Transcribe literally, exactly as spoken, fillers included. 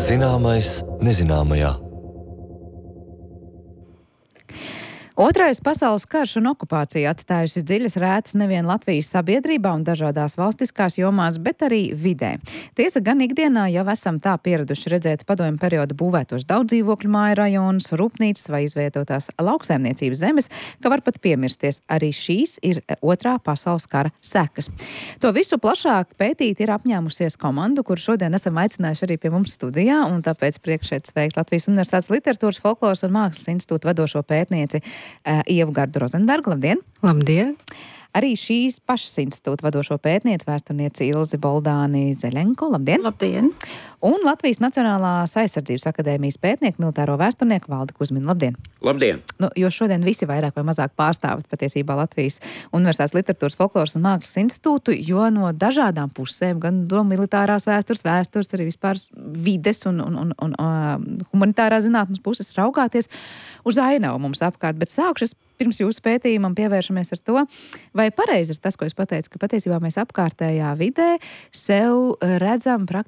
Zināmais nezināmajā. Otrais pasaules karš un okupācija atstājusi dziļas rētas nevien Latvijas sabiedrībā un dažādās valstiskās jomās, bet arī vidē. Tiesa gan ikdienā jau esam tā pieraduši redzēt padomju perioda būvētos daudzdzīvokļu māju rajonus, rūpnīcas vai izvietotās lauksaimniecības zemes, ka var pat piemirsties. Arī šīs ir otrā pasaules kara sekas. To visu plašāk pētīt ir apņēmusies komandu, kuru šodien esam aicinājuši arī pie mums studijā, un tāpēc priekšēt sveikt Latvijas Universitātes Literatūras, Folkloras un Mākslas institūta vadošo pētnieci Uh, Ievu Gardu Rozenbergu. Labdien! Labdien! Arī šīs pašas institūta vadošo pētnieci, vēsturnieci Ilzi Boldāni Zeļenko. Labdien! Labdien! Un Latvijas Nacionālās aizsardzības akadēmijas pētnieku, militāro vēsturnieku Valdi Kuzminu. Labdien! Labdien! Nu, jo šodien visi vairāk vai mazāk pārstāvat patiesībā Latvijas Universitātes Literatūras, Folkloras un Mākslas institūtu, jo no dažādām pusēm, gan no militārās vēstures, vēstures, arī vispār vides un, un, un, un uh, humanitārā zinātnes puses raugāties uz ainavu mums apkārt. Bet sākšu pirms jūsu pētījumam pievēršamies ar to, vai pareizi ir tas, ko es pateicu, ka patiesībā mēs apkārtējā vidē sev redzam praktiski